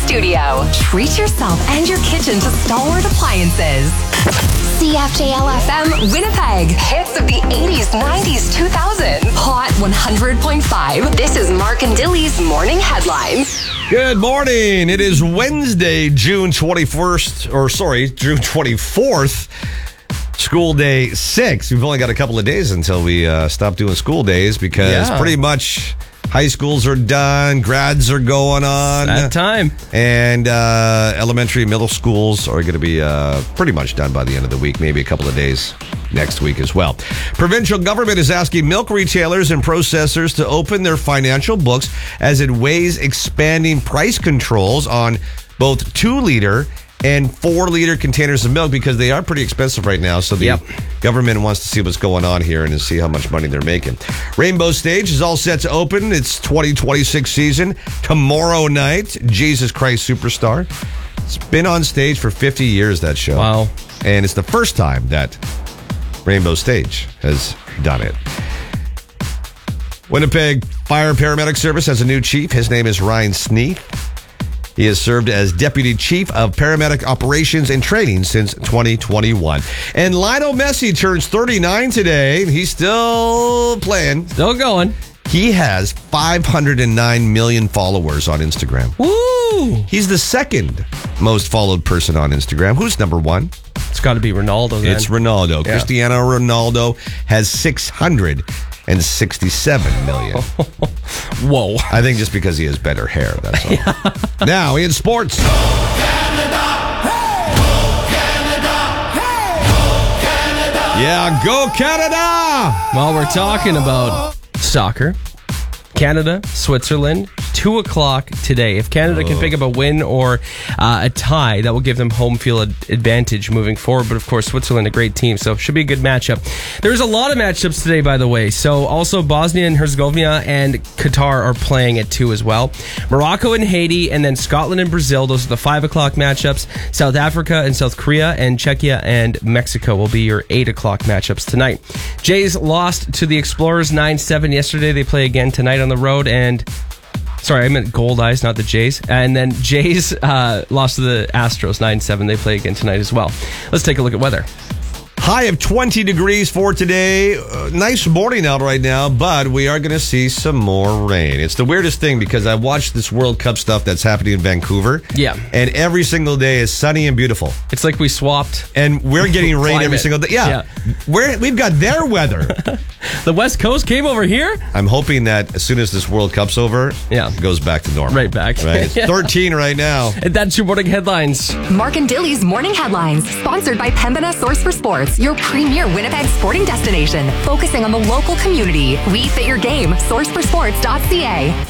studio. Treat yourself and your kitchen to Stalwart Appliances. CFJL-FM Winnipeg. Hits of the 80s, 90s, 2000s. Hot 100.5. This is Mark and Dilly's Morning Headlines. Good morning. It is Wednesday, June 24th. School day 6. We've only got a couple of days until we stop doing school days because pretty much high schools are done, grads are going on. That time. And elementary and middle schools are going to be pretty much done by the end of the week, maybe a couple of days next week as well. Provincial government is asking milk retailers and processors to open their financial books as it weighs expanding price controls on both 2-liter and 4-liter containers of milk because they are pretty expensive right now. So the government wants to see what's going on here and to see how much money they're making. Rainbow Stage is all set to open its 2026 season tomorrow night. Jesus Christ Superstar. It's been on stage for 50 years, that show. Wow. And it's the first time that Rainbow Stage has done it. Winnipeg Fire Paramedic Service has a new chief. His name is Ryan Sneath. He has served as Deputy Chief of Paramedic Operations and Training since 2021. And Lionel Messi turns 39 today. He's still playing. Still going. He has 509 million followers on Instagram. Woo! He's the second most followed person on Instagram. Who's number one? It's got to be Ronaldo then. It's Ronaldo. Yeah. Cristiano Ronaldo has 667 million. Whoa. I think just because he has better hair, that's all. Now, in sports. Go Canada! Hey! Go Canada! Hey! Go Canada! Yeah, go Canada! Well, we're talking about soccer. Canada, Switzerland, 2 o'clock today. If Canada can pick up a win or a tie, that will give them home field advantage moving forward. But of course, Switzerland, a great team, so should be a good matchup. There's a lot of matchups today, by the way. So also Bosnia and Herzegovina and Qatar are playing at 2 as well. Morocco and Haiti, and then Scotland and Brazil. Those are the 5 o'clock matchups. South Africa and South Korea, and Czechia and Mexico will be your 8 o'clock matchups tonight. Jays lost to the Explorers 9-7 yesterday. They play again tonight on the road, and sorry, I meant Gold Eyes, not the Jays. And then Jays lost to the Astros 9-7. They play again tonight as well. Let's take a look at weather. High of 20 degrees for today. Nice morning out right now, but we are going to see some more rain. It's the weirdest thing because I watched this World Cup stuff that's happening in Vancouver. Yeah. And every single day is sunny and beautiful. It's like we swapped. And we're getting rain every single day. Yeah. We've got their weather. The West Coast came over here? I'm hoping that as soon as this World Cup's over, it goes back to normal. Right back. Right? It's 13 right now. And that's your morning headlines. Mark and Dilly's Morning Headlines, sponsored by Pembina Source for Sports, your premier Winnipeg sporting destination, focusing on the local community. We fit your game. Sourceforsports.ca.